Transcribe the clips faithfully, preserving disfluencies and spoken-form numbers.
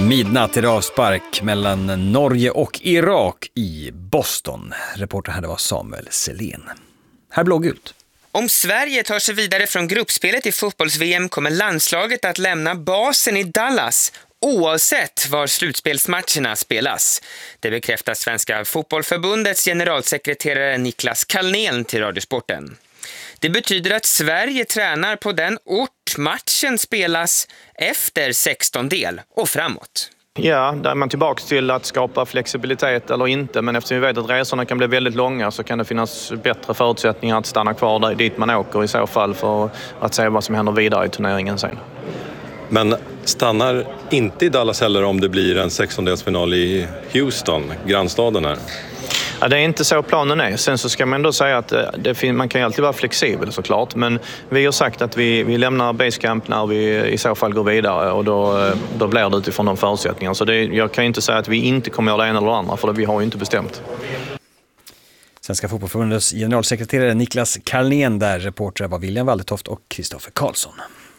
Midnatt i avspark mellan Norge och Irak i Boston. Reporter här var Samuel Selén. Här blågult. Om Sverige tar sig vidare från gruppspelet i fotbolls-V M kommer landslaget att lämna basen i Dallas oavsett var slutspelsmatcherna spelas. Det bekräftar Svenska fotbollförbundets generalsekreterare Niklas Kalnén till Radiosporten. Det betyder att Sverige tränar på den ort matchen spelas efter sexton del och framåt. Ja, där är man tillbaka till att skapa flexibilitet eller inte. Men eftersom vi vet att resorna kan bli väldigt långa så kan det finnas bättre förutsättningar att stanna kvar där dit man åker i så fall för att se vad som händer vidare i turneringen sen. Men stannar inte i Dallas heller om det blir en sextondelsfinal i Houston, grannstaden här? Ja, det är inte så planen är. Sen så ska man ändå säga att det fin- man kan ju alltid vara flexibel såklart. Men vi har sagt att vi, vi lämnar basecamp när vi i så fall går vidare och då, då blir det utifrån de förutsättningarna. Så det, jag kan inte säga att vi inte kommer göra det ena eller det andra för det, vi har ju inte bestämt. Svenska fotbollförbundets generalsekreterare Niklas Kalnén där, reportrar var William Waldetoft och Kristoffer Karlsson.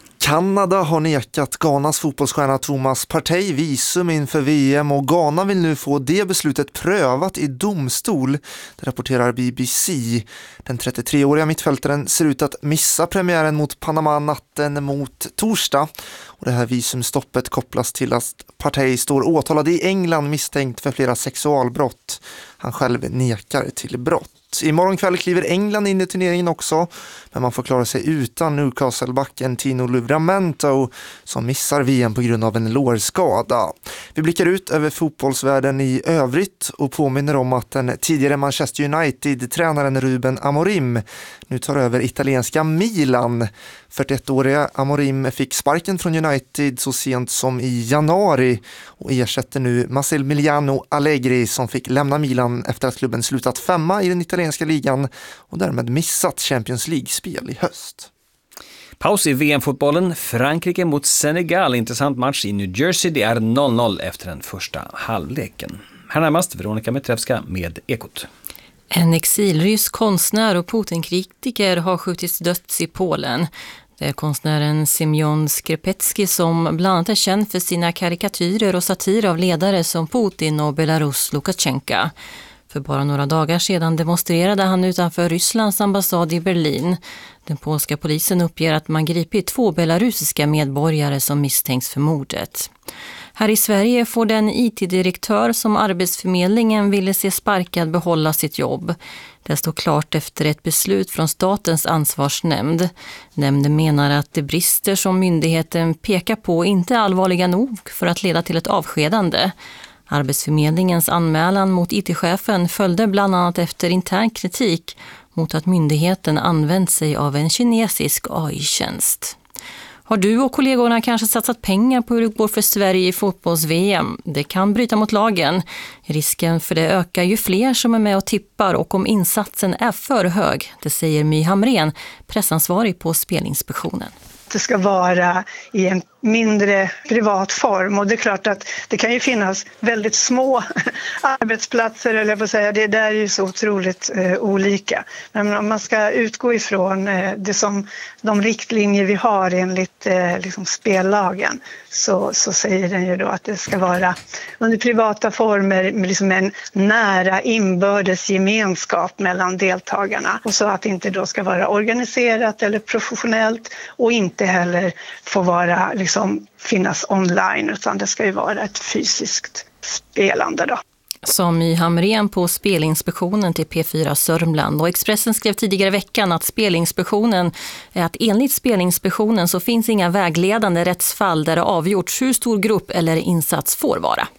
Kanada har nekat Ghanas fotbollsstjärna Thomas Partey visum inför V M och Ghana vill nu få det beslutet prövat i domstol, det rapporterar B B C. Den trettiotre-åriga mittfältaren ser ut att missa premiären mot Panama natten mot torsdag. Och det här visumstoppet kopplas till att Partey står åtalad i England misstänkt för flera sexualbrott. Han själv nekar till brott. Imorgon kväll kliver England in i turneringen också, men man får klara sig utan Newcastle-backen Tino Livramento som missar V M på grund av en lårskada. Vi blickar ut över fotbollsvärlden i övrigt och påminner om att den tidigare Manchester United-tränaren Ruben Amorim nu tar över italienska Milan. fyrtioett-åriga Amorim fick sparken från United så sent som i januari och ersätter nu Massimiliano Allegri som fick lämna Milan efter att klubben slutat femma i den italienska ligan och därmed missat Champions League-spel i höst. Paus i V M-fotbollen. Frankrike mot Senegal. Intressant match i New Jersey. Det är noll noll efter den första halvleken. Här närmast Veronika Metrevska med Ekot. En exilrysk konstnär och Putin-kritiker har skjutits döds i Polen. Det är konstnären Semyon Skrepetsky som bland annat är känd för sina karikatyrer och satir av ledare som Putin och Belarus Lukasjenko. För bara några dagar sedan demonstrerade han utanför Rysslands ambassad i Berlin. Den polska polisen uppger att man gripit två belarusiska medborgare som misstänks för mordet. Här i Sverige får den I T-direktör som Arbetsförmedlingen ville se sparkad behålla sitt jobb. Det står klart efter ett beslut från statens ansvarsnämnd. Nämnden menar att de brister som myndigheten pekar på inte är allvarliga nog för att leda till ett avskedande. Arbetsförmedlingens anmälan mot I T-chefen följde bland annat efter intern kritik mot att myndigheten använt sig av en kinesisk A I-tjänst. Har du och kollegorna kanske satsat pengar på hur det går för Sverige i fotbolls-V M? Det kan bryta mot lagen. Risken för det ökar ju fler som är med och tippar och om insatsen är för hög. Det säger My Hamrén, pressansvarig på Spelinspektionen. Det ska vara i en mindre privat form och det är klart att det kan ju finnas väldigt små arbetsplatser eller jag får säga det där är ju så otroligt eh, olika. Men om man ska utgå ifrån eh, det som de riktlinjer vi har enligt eh, liksom spellagen så, så säger den ju då att det ska vara under privata former med liksom en nära inbördes gemenskap mellan deltagarna och så att det inte då ska vara organiserat eller professionellt och inte heller få vara liksom finnas online utan det ska ju vara ett fysiskt spelande då. Som My Hamrén på Spelinspektionen till P fyra Sörmland och Expressen skrev tidigare i veckan att Spelinspektionen är att enligt Spelinspektionen så finns inga vägledande rättsfall där det avgjorts hur stor grupp eller insats får vara.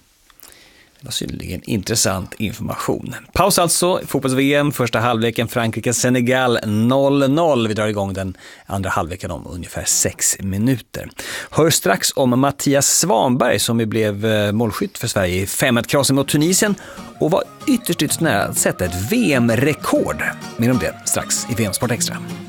Det var synnerligen intressant information. Paus alltså, fotbolls-V M, första halvleken Frankrike-Senegal noll noll. Vi drar igång den andra halvleken om ungefär sex minuter. Hör strax om Mattias Svanberg som ju blev målskytt för Sverige i fem ett-krossen mot Tunisien och var ytterst, ytterst nära att sätta ett V M-rekord. Mer om det strax i V M Sport Extra.